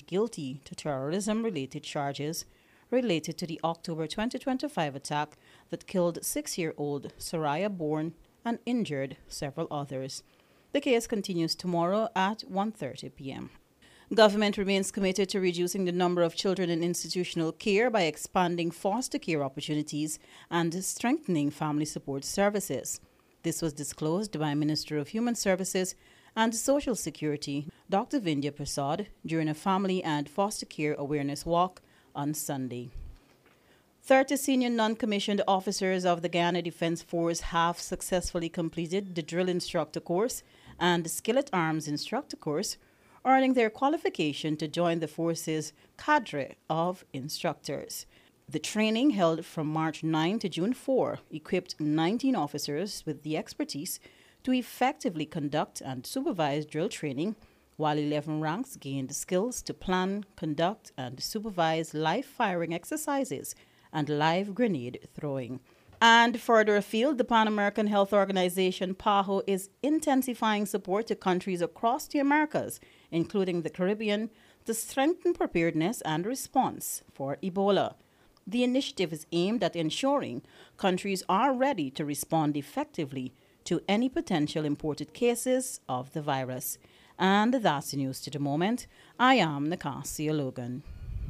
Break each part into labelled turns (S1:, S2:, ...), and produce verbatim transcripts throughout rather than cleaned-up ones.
S1: guilty to terrorism-related charges related to the October twenty twenty-five attack that killed six-year-old Soraya Bourne and injured several others. The case continues tomorrow at one thirty p.m. Government remains committed to reducing the number of children in institutional care by expanding foster care opportunities and strengthening family support services. This was disclosed by Minister of Human Services and Social Security, Doctor Vindhya Prasad, during a family and foster care awareness walk on Sunday. thirty senior non-commissioned officers of the Guyana Defence Force have successfully completed the drill instructor course and skillet arms instructor course, earning their qualification to join the force's cadre of instructors. The training, held from March ninth to June fourth, equipped nineteen officers with the expertise to effectively conduct and supervise drill training, while eleven ranks gained skills to plan, conduct, and supervise live firing exercises and live grenade throwing. And further afield, the Pan American Health Organization, PAHO, is intensifying support to countries across the Americas, including the Caribbean, to strengthen preparedness and response for Ebola. The initiative is aimed at ensuring countries are ready to respond effectively to any potential imported cases of the virus. And that's the news to the moment. I am Nakasia Logan.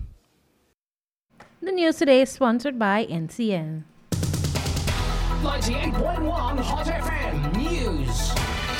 S2: The news today is sponsored by N C N.
S3: ninety-eight point one Hot F M News.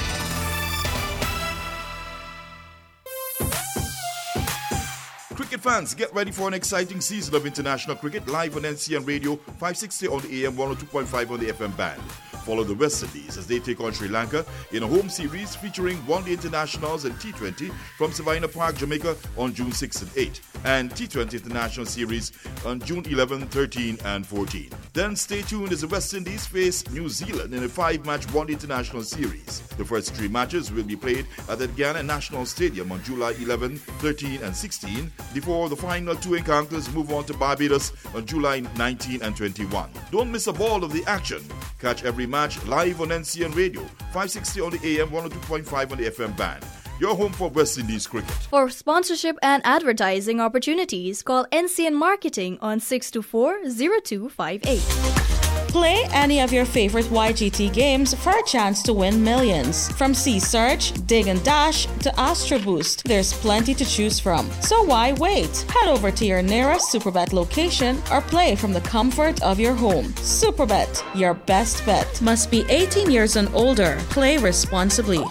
S4: Cricket fans, get ready for an exciting season of international cricket live on N C N Radio, five sixty on the A M, one oh two point five on the F M band. Follow the West Indies as they take on Sri Lanka in a home series featuring one-day internationals and T twenty from Savannah Park, Jamaica on June sixth and eighth, and T twenty International Series on June eleventh, thirteenth and fourteenth. Then stay tuned as the West Indies face New Zealand in a five-match one-day international series. The first three matches will be played at the Guyana National Stadium on July eleventh, thirteenth and sixteenth, before the final two encounters move on to Barbados on July nineteenth and twenty-first. Don't miss a ball of the action. Catch every match live on N C N Radio, five sixty on the A M, one oh two point five on the F M band. Your home for West Indies cricket.
S5: For sponsorship and advertising opportunities, call N C N Marketing on six two four, zero two five eight.
S6: Play any of your favorite Y G T games for a chance to win millions. From Sea Search, Dig and Dash to Astro Boost, there's plenty to choose from. So why wait? Head over to your nearest Superbet location or play from the comfort of your home. Superbet, your best bet. Must be eighteen years and older. Play responsibly.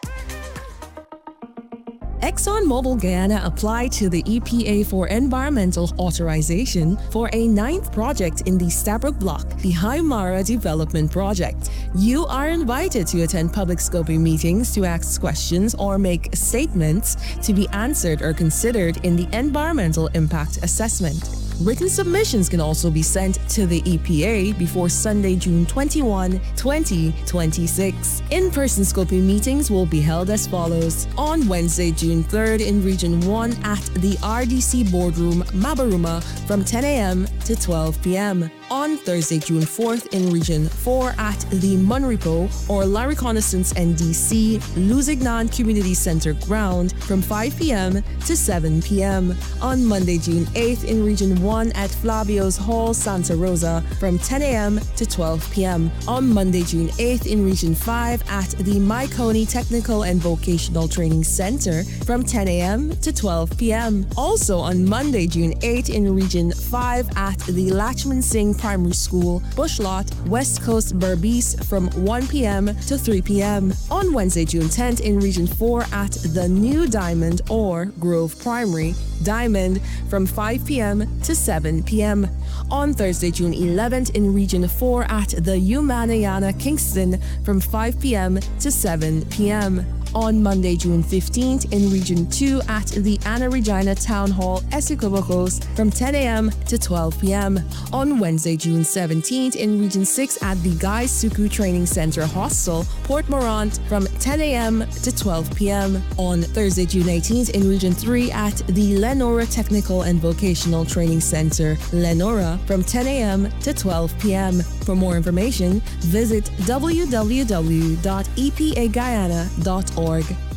S7: ExxonMobil Guyana applied to the E P A for environmental authorization for a ninth project in the Stabroek Block, the Haimara Development Project. You are invited to attend public scoping meetings to ask questions or make statements to be answered or considered in the environmental impact assessment. Written submissions can also be sent to the E P A before Sunday, June twenty-first, twenty twenty-six. In-person scoping meetings will be held as follows. On Wednesday, June third in Region one at the R D C Boardroom, Mabaruma from ten a.m. to twelve p.m. On Thursday, June fourth in Region four at the Munripo or La Reconnaissance N D C, Luzignan Community Center ground from five p.m. to seven p.m. On Monday, June eighth in Region one at Flavio's Hall, Santa Rosa from ten a.m. to twelve p.m. On Monday, June eighth in Region five at the Maikoni Technical and Vocational Training Center from ten a.m. to twelve p.m. Also on Monday, June eighth in Region five at the Lachman Singh Primary School, Bushlot, West Coast, Berbice from one p.m. to three p.m. On Wednesday, June tenth in Region four at the New Diamond or Grove Primary, Diamond from five p.m. to seven p.m. On Thursday, June eleventh in Region four at the Umanayana Kingston from five p.m. to seven p.m. On Monday, June fifteenth in Region two at the Anna Regina Town Hall, Essequibo from ten a.m. to twelve p.m. On Wednesday, June seventeenth in Region six at the Guy Suku Training Center Hostel, Port Morant from ten a.m. to twelve p.m. On Thursday, June eighteenth in Region three at the Lenora Technical and Vocational Training Center, Lenora from ten a.m. to twelve p.m. For more information, visit w w w dot e p a guyana dot org.